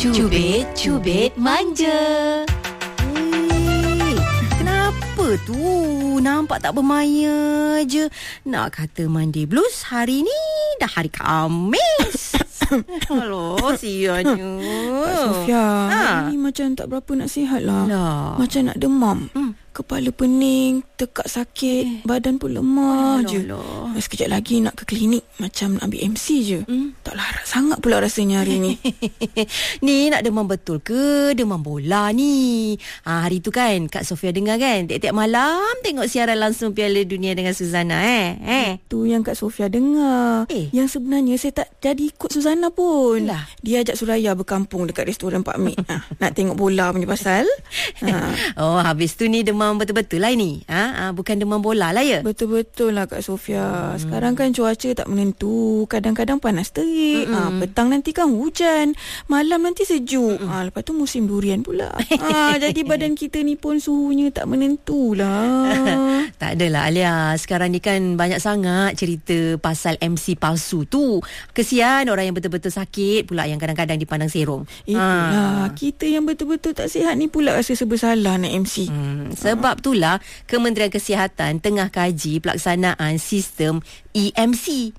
Cubit manja. Kenapa tu? Nampak tak bermaya je. Nak kata Monday Blues, hari ni dah hari Khamis. Aduh, sianya. Kak Sofia, hari ni macam tak berapa nak sihat lah. Macam nak demam. Kepala pening, tekak sakit, badan pun lemah je. Sekejap lagi nak ke klinik, macam nak ambil MC je. Tak larat sangat pula rasanya hari ni. Ni nak demam betul ke demam bola ni? Hari tu kan Kak Sofia dengar kan, tiap-tiap malam tengok siaran langsung Piala Dunia dengan Suzana. Tu yang Kak Sofia dengar. Yang sebenarnya saya tak jadi ikut Suzana pun. Dia ajak Suraya berkampung dekat restoran Pak Mik. Nak tengok bola punya pasal. Oh, habis tu ni demam betul-betul lah ini. Bukan demam bola lah ya? Betul-betul lah Kak Sofia. Sekarang kan cuaca tak menentu. Kadang-kadang panas terik. Petang nanti kan hujan. Malam nanti sejuk. Lepas tu musim durian pula. Jadi badan kita ni pun suhunya tak menentu lah. Tak adalah Alia. Sekarang ni kan banyak sangat cerita pasal MC palsu tu. Kesian orang yang betul-betul sakit pula yang kadang-kadang dipandang serong. Itulah. Kita yang betul-betul tak sihat ni pula rasa bersalah nak MC. Sebab itulah Kementerian Kesihatan tengah kaji pelaksanaan sistem EMC.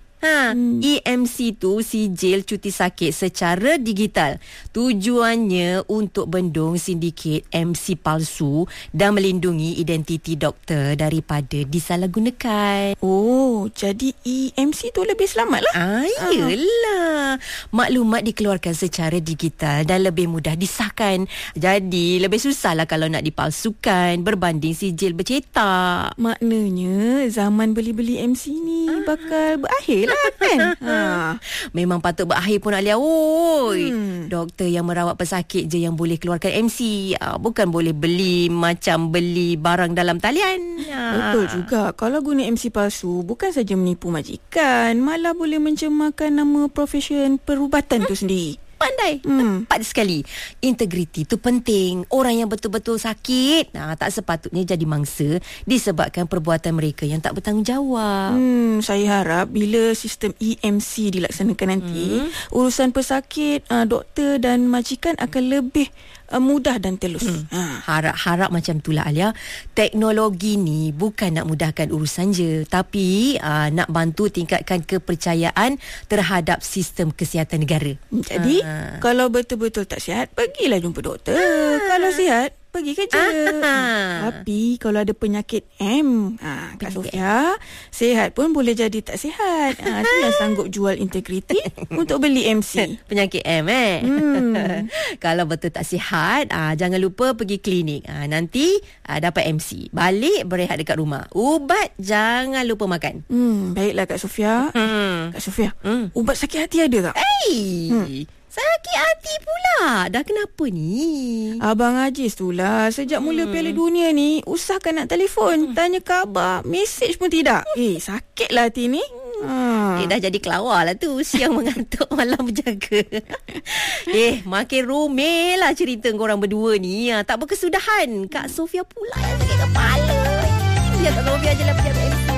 EMC tu sijil cuti sakit secara digital. Tujuannya untuk bendung sindiket MC palsu dan melindungi identiti doktor daripada disalahgunakan. Oh, jadi EMC tu lebih selamat lah. Yelah. Maklumat dikeluarkan secara digital dan lebih mudah disahkan. Jadi lebih susah lah kalau nak dipalsukan berbanding sijil bercetak. Maknanya zaman beli-beli MC ni bakal berakhir lah kan? Memang patut berakhir pun Alia. Doktor yang merawat pesakit je yang boleh keluarkan MC. Bukan boleh beli macam beli barang dalam talian. Betul juga. Kalau guna MC palsu, bukan saja menipu majikan, malah boleh mencemarkan nama profesion perubatan tu sendiri. Pandai. Tepat sekali. Integriti tu penting. Orang yang betul-betul sakit tak sepatutnya jadi mangsa disebabkan perbuatan mereka yang tak bertanggungjawab. Saya harap bila sistem EMC dilaksanakan nanti, urusan pesakit, doktor dan majikan akan lebih mudah dan telus. Harap-harap macam itulah Alia. Teknologi ni bukan nak mudahkan urusan je, tapi nak bantu tingkatkan kepercayaan terhadap sistem kesihatan negara. Jadi kalau betul-betul tak sihat, pergilah jumpa doktor. Kalau sihat, pergi kerja. Tapi kalau ada penyakit M, Kak Sofia, sihat pun boleh jadi tak sihat. Tu yang sanggup jual integriti untuk beli MC. Penyakit M Kalau betul tak sihat, jangan lupa pergi klinik. Nanti dapat MC. Balik berehat dekat rumah. Ubat jangan lupa makan. Baiklah Kak Sofia. Kak Sofia, ubat sakit hati ada tak? Sakit hati pula. Dah kenapa ni? Abang Aziz tu lah. Sejak mula Piala Dunia ni, usahakan nak telefon, tanya khabar, mesej pun tidak. Sakitlah hati ni. Dah jadi kelawar lah tu. Siang mengantuk, malam berjaga. Makin rumit lah cerita korang berdua ni. Tak berkesudahan. Kak Sofia pula yang sakit kepala. Biar Kak Sofia je lah pergi ambil MC.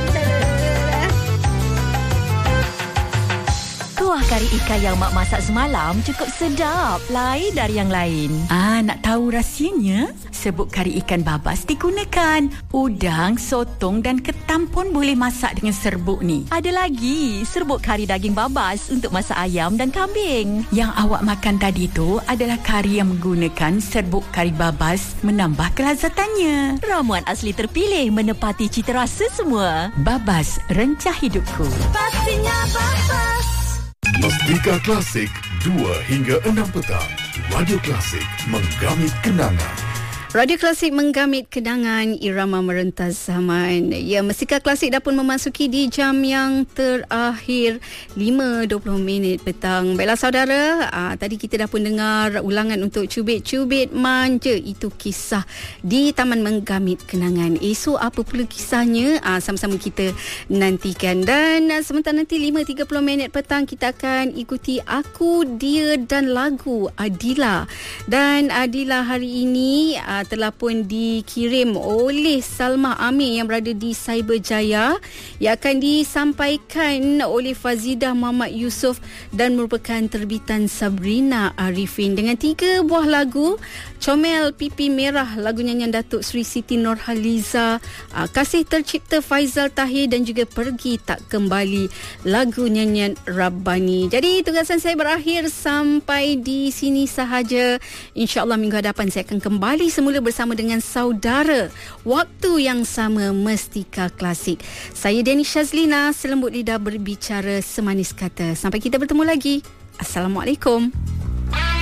Kuah kari ikan yang mak masak semalam cukup sedap, lain dari yang lain. Nak tahu rahsianya? Serbuk kari ikan babas digunakan. Udang, sotong dan ketam pun boleh masak dengan serbuk ni. Ada lagi, serbuk kari daging babas untuk masak ayam dan kambing. Yang awak makan tadi tu adalah kari yang menggunakan serbuk kari babas menambah kelazatannya. Ramuan asli terpilih menepati cita rasa semua. Babas, rencah hidupku. Pastinya babas. Mustika Klasik 2 hingga 6 petang. Radio Klasik menggamit kenangan. Radio Klasik menggamit kenangan irama merentas zaman. Ya, Mustika Klasik dah pun memasuki di jam yang terakhir 5:20 petang. Baiklah saudara, tadi kita dah pun dengar ulangan untuk Cubit Manja. Itu kisah di Taman Menggamit Kenangan. Esok apa pula kisahnya? Sama-sama kita nantikan. Dan sementara nanti 5:30 petang kita akan ikuti Aku, Dia dan Lagu Adila. Dan Adila hari ini telah pun dikirim oleh Salma Amir yang berada di Cyberjaya, yang akan disampaikan oleh Fazidah Muhammad Yusof dan merupakan terbitan Sabrina Arifin dengan 3 buah lagu. Comel Pipi Merah, lagu nyanyian Datuk Sri Siti Nurhaliza, Kasih Tercipta Faizal Tahir dan juga Pergi Tak Kembali, lagu nyanyian Rabbani. Jadi tugasan saya berakhir sampai di sini sahaja. InsyaAllah minggu hadapan saya akan kembali semula bersama dengan saudara. Waktu yang sama, Mestika Klasik. Saya Deni Shazlina, selembut lidah berbicara semanis kata. Sampai kita bertemu lagi. Assalamualaikum.